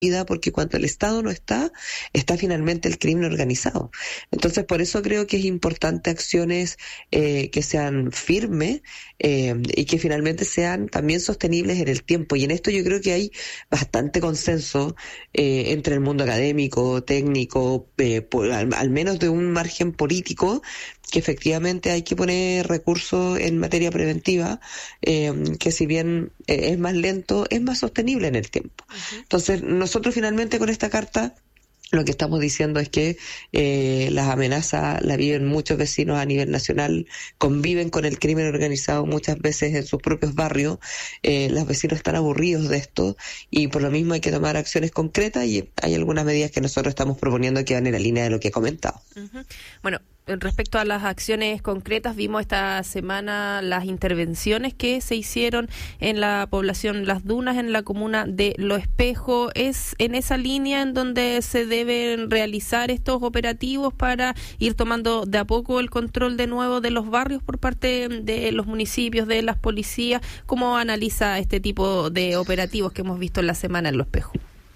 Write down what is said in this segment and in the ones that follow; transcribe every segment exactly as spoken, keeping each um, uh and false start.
porque cuando el Estado no está, está finalmente el crimen organizado. Entonces, por eso creo que es importante acciones eh, que sean firmes eh, y que finalmente sean también sostenibles en el tiempo. Y en esto yo creo que hay bastante consenso eh, entre el mundo académico, técnico, eh, por, al, al menos de un margen político, que efectivamente hay que poner recursos en materia preventiva, eh, que si bien eh, es más lento, es más sostenible en el tiempo. Uh-huh. Entonces, nosotros finalmente con esta carta lo que estamos diciendo es que eh, las amenazas las viven muchos vecinos a nivel nacional, conviven con el crimen organizado muchas veces en sus propios barrios, eh, los vecinos están aburridos de esto y por lo mismo hay que tomar acciones concretas y hay algunas medidas que nosotros estamos proponiendo que van en la línea de lo que he comentado. Uh-huh. Bueno, respecto a las acciones concretas, vimos esta semana las intervenciones que se hicieron en la población Las Dunas, en la comuna de Lo Espejo. ¿Es en esa línea en donde se deben realizar estos operativos para ir tomando de a poco el control de nuevo de los barrios por parte de los municipios, de las policías? ¿Cómo analiza este tipo de operativos que hemos visto en la semana en Lo Espejo?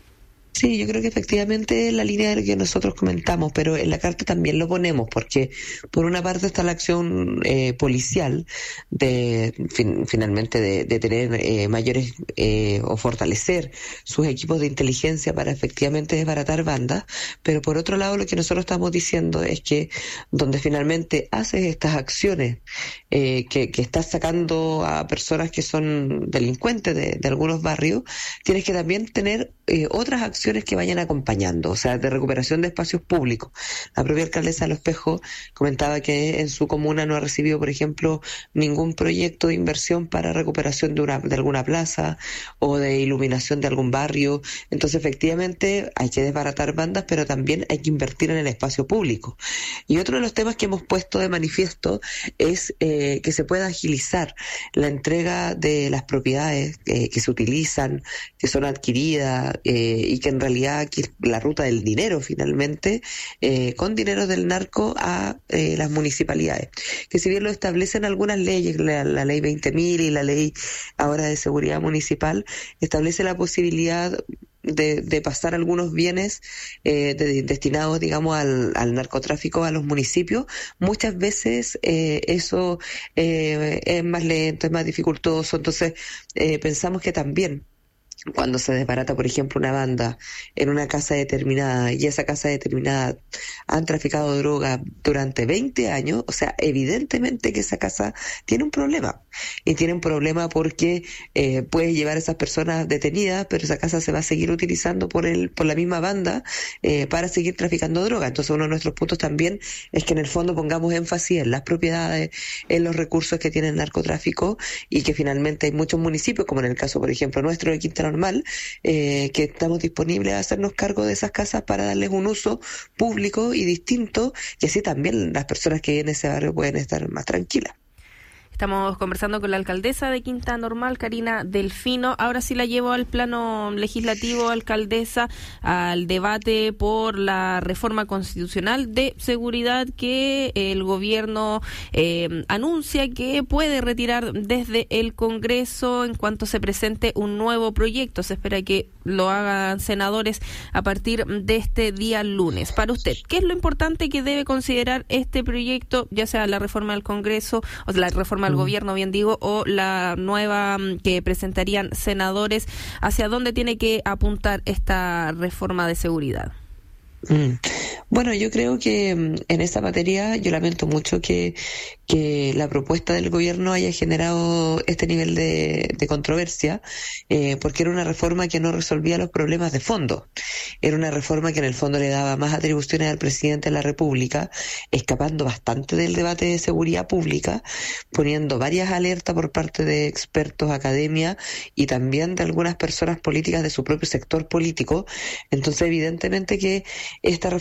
Sí, yo creo que efectivamente es la línea de lo que nosotros comentamos, pero en la carta también lo ponemos, porque por una parte está la acción eh, policial de fin, finalmente de, de tener eh, mayores eh, o fortalecer sus equipos de inteligencia para efectivamente desbaratar bandas, pero por otro lado lo que nosotros estamos diciendo es que donde finalmente haces estas acciones eh, que, que estás sacando a personas que son delincuentes de, de algunos barrios, tienes que también tener eh, otras acciones que vayan acompañando, o sea, de recuperación de espacios públicos. La propia alcaldesa de Lo Espejo comentaba que en su comuna no ha recibido, por ejemplo, ningún proyecto de inversión para recuperación de una de alguna plaza o de iluminación de algún barrio. Entonces, efectivamente, hay que desbaratar bandas, pero también hay que invertir en el espacio público. Y otro de los temas que hemos puesto de manifiesto es eh, que se pueda agilizar la entrega de las propiedades eh, que se utilizan, que son adquiridas eh, y que en realidad aquí la ruta del dinero finalmente, eh, con dinero del narco a eh, las municipalidades, que si bien lo establecen algunas leyes, la, la ley veinte mil y la ley ahora de seguridad municipal, establece la posibilidad de, de pasar algunos bienes eh, de, destinados, digamos, al, al narcotráfico a los municipios. Muchas veces eh, eso eh, es más lento, es más dificultoso, entonces eh, pensamos que también cuando se desbarata, por ejemplo, una banda en una casa determinada y esa casa determinada han traficado droga durante veinte años, o sea, evidentemente que esa casa tiene un problema. Y tiene un problema porque eh, puede llevar a esas personas detenidas, pero esa casa se va a seguir utilizando por el por la misma banda eh, para seguir traficando droga. Entonces, uno de nuestros puntos también es que en el fondo pongamos énfasis en las propiedades, en los recursos que tiene el narcotráfico y que finalmente hay muchos municipios, como en el caso, por ejemplo, nuestro de Quintana Normal, eh, que estamos disponibles a hacernos cargo de esas casas para darles un uso público y distinto, y así también las personas que viven en ese barrio pueden estar más tranquilas. Estamos conversando con la alcaldesa de Quinta Normal, Karina Delfino. Ahora sí la llevo al plano legislativo, alcaldesa, al debate por la reforma constitucional de seguridad que el gobierno eh, anuncia que puede retirar desde el Congreso en cuanto se presente un nuevo proyecto. Se espera que lo hagan senadores a partir de este día lunes. Para usted, ¿qué es lo importante que debe considerar este proyecto, ya sea la reforma del Congreso o la reforma al gobierno, bien digo, o la nueva que presentarían senadores? ¿Hacia dónde tiene que apuntar esta reforma de seguridad? Mm. Bueno, yo creo que en esa materia yo lamento mucho que, que la propuesta del gobierno haya generado este nivel de, de controversia, eh, porque era una reforma que no resolvía los problemas de fondo. Era una reforma que en el fondo le daba más atribuciones al presidente de la República, escapando bastante del debate de seguridad pública, poniendo varias alertas por parte de expertos, academia y también de algunas personas políticas de su propio sector político. Entonces, evidentemente que esta reforma contribuye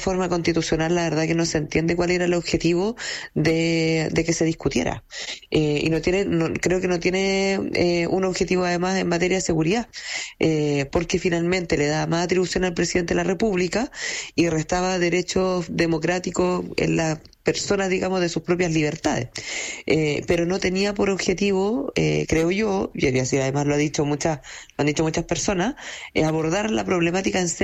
constitucional, la verdad que no se entiende cuál era el objetivo de, de que se discutiera. Eh, y no tiene, no, creo que no tiene eh, un objetivo además en materia de seguridad, eh, porque finalmente le da más atribución al presidente de la República y restaba derechos democráticos en la personas, digamos, de sus propias libertades. Eh, pero no tenía por objetivo, eh, creo yo, y así además lo ha dicho muchas, lo han dicho muchas personas, eh, abordar la problemática en serio